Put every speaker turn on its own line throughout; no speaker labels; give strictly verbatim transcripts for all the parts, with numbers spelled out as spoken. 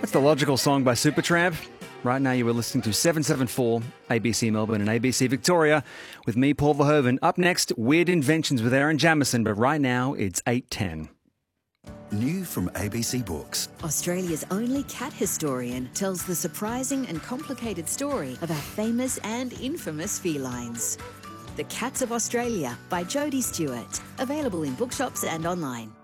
That's the Logical song by Supertramp. Right now you are listening to seven seven four, A B C Melbourne and A B C Victoria with me, Paul Verhoeven. Up next, Weird Inventions with Aaron Jamieson, but right now it's eight ten.
New from A B C Books.
Australia's only cat historian tells the surprising and complicated story of our famous and infamous felines. The Cats of Australia by Jodie Stewart. Available in bookshops and online.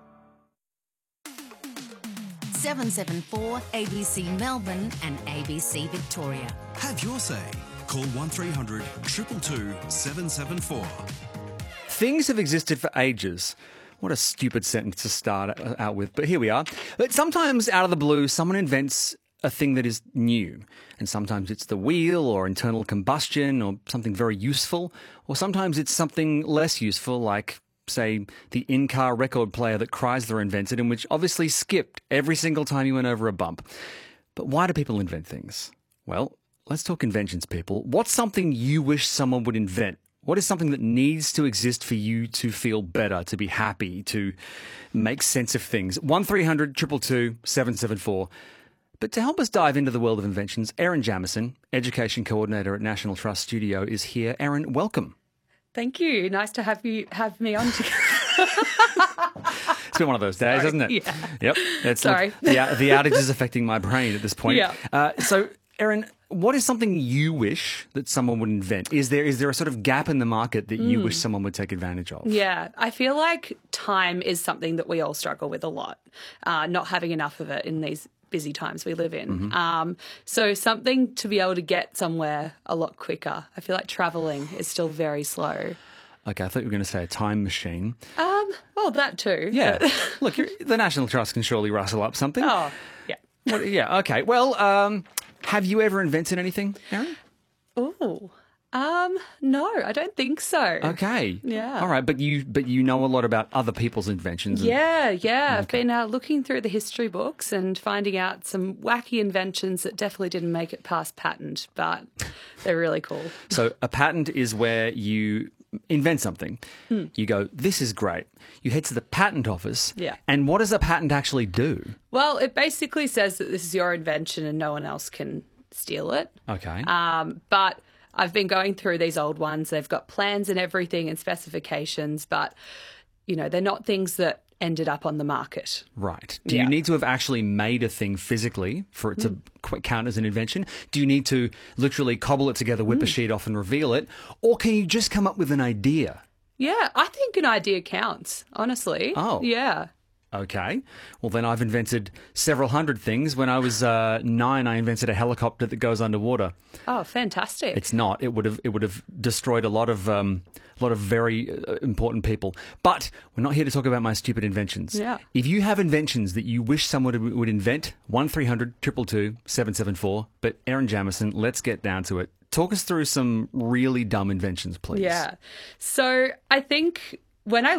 seven seven four A B C Melbourne and A B C Victoria.
Have your say. Call one three hundred two two two seven seven four.
Things have existed for ages. What a stupid sentence to start out with, but here we are. But sometimes out of the blue, someone invents a thing that is new. And sometimes it's the wheel or internal combustion or something very useful. Or sometimes it's something less useful like, say, the in-car record player that Chrysler invented and which obviously skipped every single time you went over a bump. But why do people invent things? Well, let's talk inventions, people. What's something you wish someone would invent? What is something that needs to exist for you to feel better, to be happy, to make sense of things? one three hundred two two two seven seven four. But to help us dive into the world of inventions, Aaron Jamieson, Education Coordinator at National Trust Studio, is here. Aaron, welcome.
Thank you. Nice to have you have me on together.
It's been one of those days,
Sorry.
hasn't it?
Yeah.
Yep. It's
Sorry.
Like the, the outage is affecting my brain at this point.
Yeah.
Uh, so, Aaron, what is something you wish that someone would invent? Is there is there a sort of gap in the market that you mm. wish someone would take advantage of?
Yeah. I feel like time is something that we all struggle with a lot, uh, not having enough of it in these busy times we live in. Mm-hmm. Um, so something to be able to get somewhere a lot quicker. I feel like travelling is still very slow.
Okay, I thought you were going to say a time machine.
Um, well, that too.
Yeah. Look, you're, the National Trust can surely rustle up something.
Oh, yeah.
Well, yeah, okay. Well, um, have you ever invented anything, Aaron?
Oh, um, no, I don't think so.
Okay.
Yeah.
All right, but you but you know a lot about other people's inventions. And...
Yeah, yeah.
Okay.
I've been uh, looking through the history books and finding out some wacky inventions that definitely didn't make it past patent, but they're really cool.
So a patent is where you invent something. Hmm. You go, this is great. You head to the patent office.
Yeah.
And what does a patent actually do?
Well, it basically says that this is your invention and no one else can steal it.
Okay.
Um, but I've been going through these old ones. They've got plans and everything and specifications, but, you know, they're not things that ended up on the market.
Right. Do
yeah.
you need to have actually made a thing physically for it to mm. count as an invention? Do you need to literally cobble it together, whip mm. a sheet off and reveal it? Or can you just come up with an idea?
Yeah, I think an idea counts, honestly.
Oh.
Yeah.
Okay. Well, then I've invented several hundred things. When I was uh, nine, I invented a helicopter that goes underwater.
Oh, fantastic!
It's not. It would have. It would have destroyed a lot of, um, a lot of very uh, important people. But we're not here to talk about my stupid inventions.
Yeah.
If you have inventions that you wish someone would invent, one three hundred two two two seven seven four. But Aaron Jamieson, let's get down to it. Talk us through some really dumb inventions, please.
Yeah. So I think when I